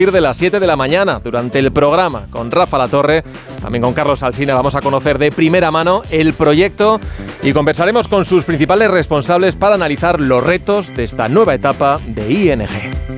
de las 7 de la mañana, durante el programa con Rafa Latorre, también con Carlos Alsina, vamos a conocer de primera mano el proyecto y conversaremos con sus principales responsables para analizar los retos de esta nueva etapa de ING.